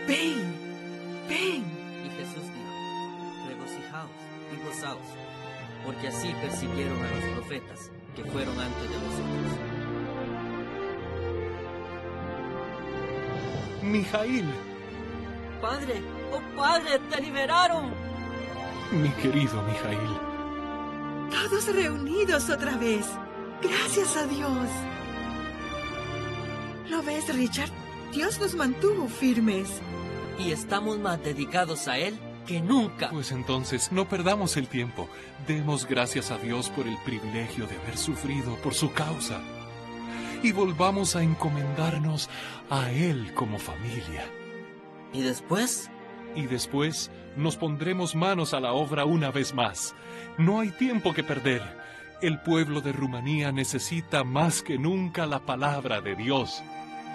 ven, ven. Y Jesús dijo: regocijaos y gozaos, porque así persiguieron a los profetas que fueron antes de vosotros. Mijaíl. ¡Padre! ¡Oh, padre! ¡Te liberaron! Mi querido Mijaíl. Todos reunidos otra vez. Gracias a Dios. ¿Lo ves, Richard? Dios nos mantuvo firmes. Y estamos más dedicados a Él que nunca. Pues entonces, no perdamos el tiempo. Demos gracias a Dios por el privilegio de haber sufrido por su causa. Y volvamos a encomendarnos a Él como familia. ¿Y después? Y después nos pondremos manos a la obra una vez más. No hay tiempo que perder. El pueblo de Rumanía necesita más que nunca la palabra de Dios.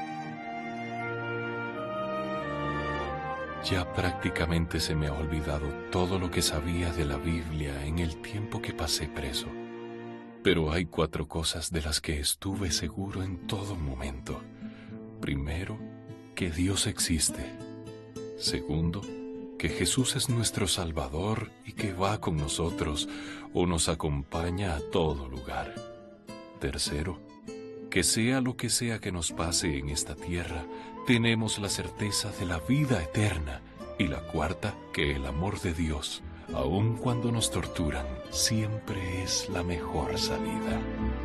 Ya prácticamente se me ha olvidado todo lo que sabía de la Biblia en el tiempo que pasé preso. Pero hay 4 cosas de las que estuve seguro en todo momento. Primero, que Dios existe. Segundo, que Jesús es nuestro Salvador y que va con nosotros o nos acompaña a todo lugar. Tercero, que sea lo que sea que nos pase en esta tierra, tenemos la certeza de la vida eterna. Y la cuarta, que el amor de Dios, aun cuando nos torturan, siempre es la mejor salida.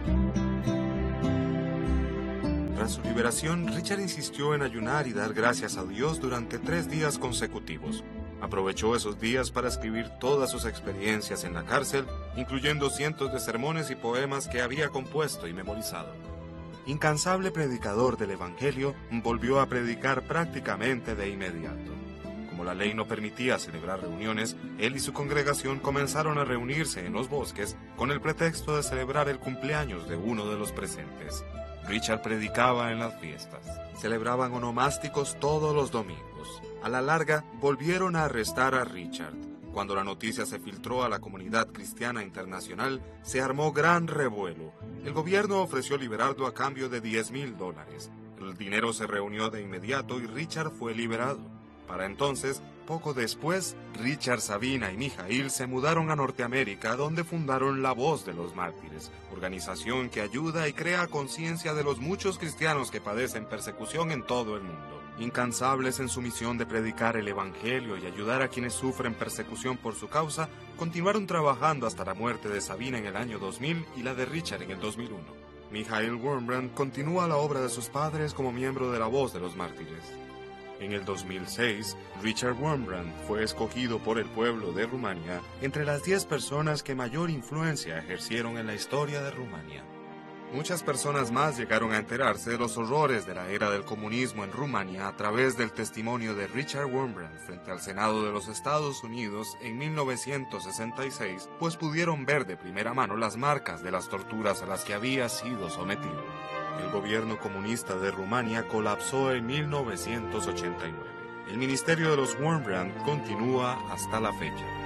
Tras su liberación, Richard insistió en ayunar y dar gracias a Dios durante 3 días consecutivos. Aprovechó esos días para escribir todas sus experiencias en la cárcel, incluyendo cientos de sermones y poemas que había compuesto y memorizado. Incansable predicador del Evangelio, volvió a predicar prácticamente de inmediato. Como la ley no permitía celebrar reuniones, él y su congregación comenzaron a reunirse en los bosques con el pretexto de celebrar el cumpleaños de uno de los presentes. Richard predicaba en las fiestas. Celebraban onomásticos todos los domingos. A la larga, volvieron a arrestar a Richard. Cuando la noticia se filtró a la comunidad cristiana internacional, se armó gran revuelo. El gobierno ofreció liberarlo a cambio de $10,000. El dinero se reunió de inmediato y Richard fue liberado. Para entonces, poco después, Richard, Sabina y Mijaíl se mudaron a Norteamérica, donde fundaron La Voz de los Mártires, organización que ayuda y crea conciencia de los muchos cristianos que padecen persecución en todo el mundo. Incansables en su misión de predicar el Evangelio y ayudar a quienes sufren persecución por su causa, continuaron trabajando hasta la muerte de Sabina en el año 2000 y la de Richard en el 2001. Mijaíl Wurmbrand continúa la obra de sus padres como miembro de La Voz de los Mártires. En el 2006, Richard Wurmbrand fue escogido por el pueblo de Rumania entre las 10 personas que mayor influencia ejercieron en la historia de Rumania. Muchas personas más llegaron a enterarse de los horrores de la era del comunismo en Rumania a través del testimonio de Richard Wurmbrand frente al Senado de los Estados Unidos en 1966, pues pudieron ver de primera mano las marcas de las torturas a las que había sido sometido. El gobierno comunista de Rumania colapsó en 1989. El ministerio de los Wurmbrand continúa hasta la fecha.